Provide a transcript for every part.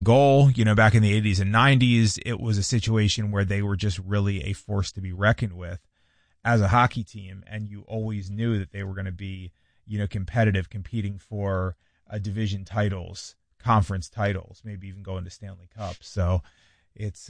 goal. Back in the 80s and 90s, it was a situation where they were just really a force to be reckoned with as a hockey team. And you always knew that they were going to be, competitive, competing for division titles, conference titles, maybe even going to Stanley Cup. So it's,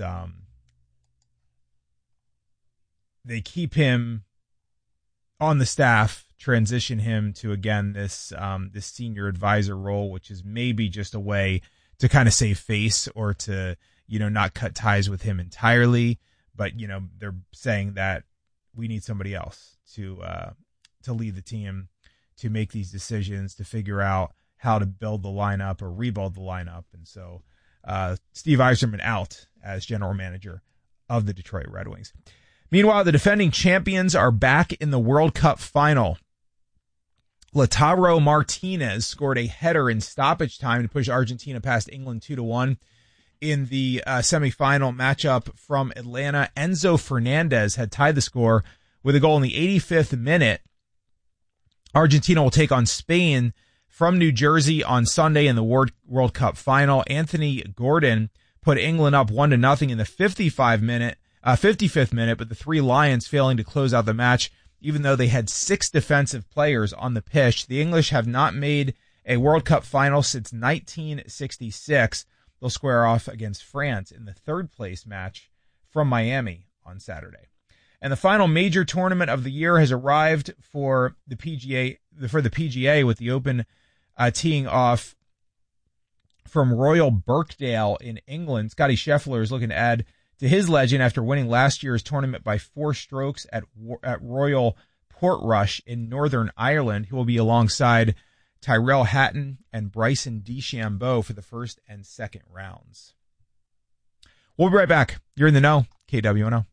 they keep him on the staff, transition him to, again, this senior advisor role, which is maybe just a way to kind of save face or to, not cut ties with him entirely. But, they're saying that we need somebody else to lead the team, to make these decisions, to figure out how to build the lineup or rebuild the lineup. And so Steve Yzerman out as general manager of the Detroit Red Wings. Meanwhile, the defending champions are back in the World Cup final. Lautaro Martinez scored a header in stoppage time to push Argentina past England 2-1 in the semifinal matchup from Atlanta. Enzo Fernandez had tied the score with a goal in the 85th minute. Argentina will take on Spain from New Jersey on Sunday in the World Cup final. Anthony Gordon put England up 1-0 in the 55th minute, but the Three Lions failing to close out the match, even though they had 6 defensive players on the pitch. The English have not made a World Cup final since 1966. They'll square off against France in the third place match from Miami on Saturday. And the final major tournament of the year has arrived for the PGA, with the Open teeing off from Royal Birkdale in England. Scotty Scheffler is looking to add to his legend after winning last year's tournament by 4 strokes at Royal Portrush in Northern Ireland. He will be alongside Tyrrell Hatton and Bryson DeChambeau for the first and second rounds. We'll be right back. You're in the know, KWNO.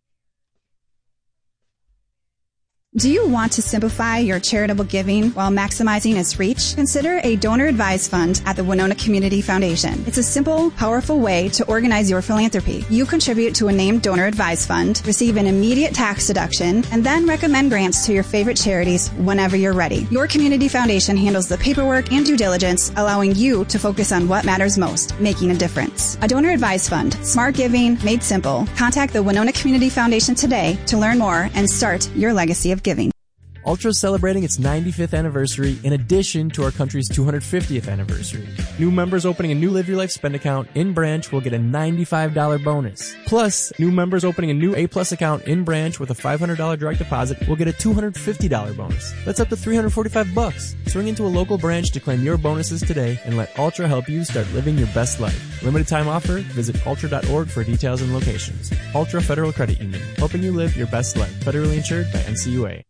Do you want to simplify your charitable giving while maximizing its reach? Consider a donor-advised fund at the Winona Community Foundation. It's a simple, powerful way to organize your philanthropy. You contribute to a named donor-advised fund, receive an immediate tax deduction, and then recommend grants to your favorite charities whenever you're ready. Your community foundation handles the paperwork and due diligence, allowing you to focus on what matters most, making a difference. A donor-advised fund, smart giving made simple. Contact the Winona Community Foundation today to learn more and start your legacy of giving. Ultra is celebrating its 95th anniversary in addition to our country's 250th anniversary. New members opening a new Live Your Life spend account in branch will get a $95 bonus. Plus, new members opening a new A-Plus account in branch with a $500 direct deposit will get a $250 bonus. That's up to $345. Swing into a local branch to claim your bonuses today and let Ultra help you start living your best life. Limited time offer. Visit ultra.org for details and locations. Ultra Federal Credit Union, helping you live your best life. Federally insured by NCUA.